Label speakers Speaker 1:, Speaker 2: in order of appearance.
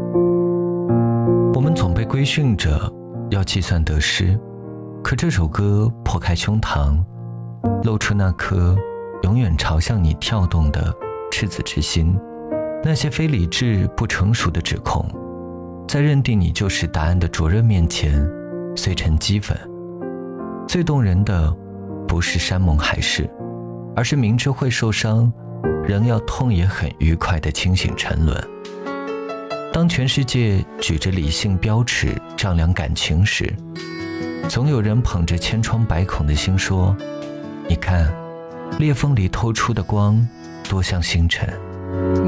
Speaker 1: 我们总被规训着要计算得失，可这首歌破开胸膛，露出那颗永远朝向你跳动的赤子之心。那些非理智不成熟的指控，在认定你就是答案的灼热面前碎成齑粉。最动人的不是山盟海誓，而是明知会受伤，仍要痛也很愉快的清醒沉沦。当全世界举着理性标尺丈量感情时，总有人捧着千疮百孔的心说，你看，裂缝里透出的光多像星辰。